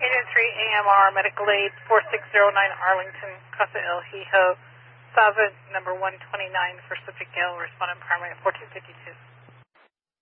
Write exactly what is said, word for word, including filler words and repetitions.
Agent three A M R, medical aid four six zero nine Arlington, Casa El Hijo, Sava number one twenty-nine for subject Gale, respondent primary fourteen fifty-two.